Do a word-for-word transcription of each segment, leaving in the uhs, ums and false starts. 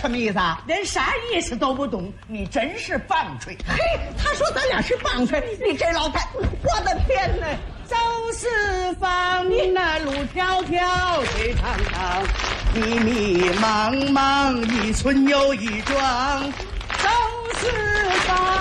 什么意思啊？连啥意思都不懂，你真是棒槌！嘿，他说咱俩是棒槌，你这老太，我的天哪！走四方，那路迢迢，水长长，迷迷茫茫，一村又一庄，走四方。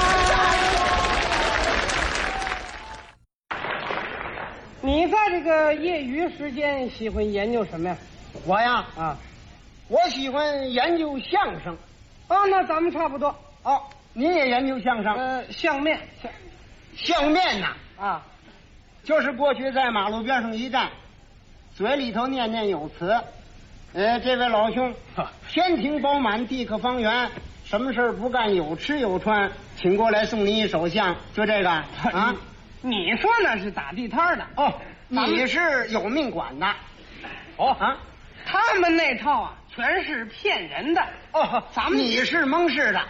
你在这个业余时间喜欢研究什么呀？ 我呀， 啊， 我喜欢研究相声。 哦，那咱们差不多。 哦，您也研究相声？ 呃，相面，相相面呐， 啊， 就是过去在马路边上一站，嘴里头念念有词。呃，这位老兄，天庭饱满，地阁方圆，什么事儿不干，有吃有穿，请过来送您一首相，就这个啊。 你说那是打地摊的哦，你是有命馆的。 哦啊， 他们那套啊，全是骗人的。 哦， 咱们你是蒙氏的。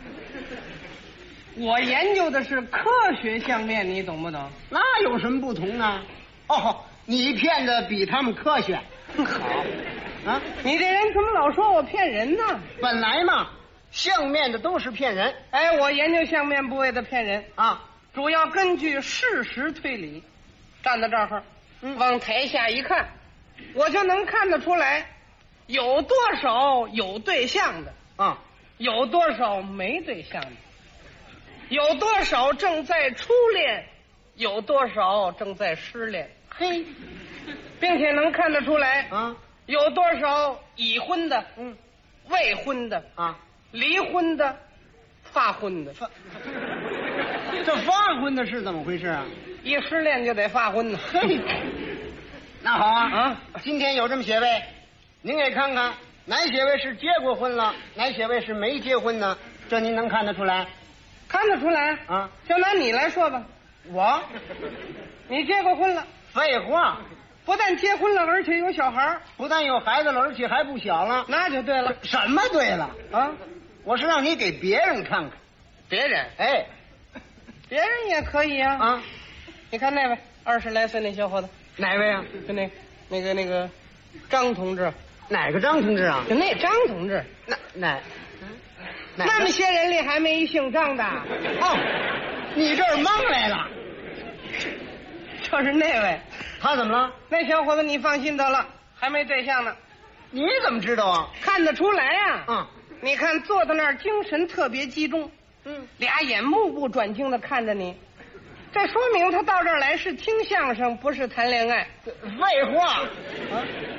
我研究的是科学相面，你懂不懂？ 那有什么不同呢？哦，你骗的比他们科学。 好啊， 你这人怎么老说我骗人呢？ 本来嘛，相面的都是骗人。 哎，我研究相面不为的骗人啊， 主要根据事实推理。站在这儿，嗯，往台下一看，我就能看得出来，有多少有对象的啊， 有多少没对象的，有多少正在初恋，有多少正在失恋。 嘿， 并且能看得出来啊， 有多少已婚的， 嗯， 未婚的啊， 离婚的，发婚的。 发这发婚的是怎么回事啊？ 一失恋就得发婚呢。 嘿，那好啊啊， 今天有这么些位，您给看看哪些位是结过婚了，哪些位是没结婚呢？这您能看得出来？ 看得出来啊。 就拿你来说吧， 我， 你结过婚了， 废话， 不但结婚了，而且有小孩， 不但有孩子了，而且还不小了。 那就对了。 什么对了啊？ 我是让你给别人看看。 别人， 哎， 别人也可以啊。 啊， 你看那位二十来岁那小伙子， 哪位啊？ 就那那个那个张同志， 哪个张同志啊？ 就那张同志。 那哪？哪那么些人里还没一姓张的。 哦，你这儿蒙来了。 这是那位， 他怎么了？ 那小伙子你放心得了，还没对象呢。 你怎么知道啊？ 看得出来呀、啊。 嗯， 你看坐在那儿，精神特别集中， 嗯， 俩眼目不转睛的看着你，这说明他到这儿来是听相声，不是谈恋爱。 废话，啊，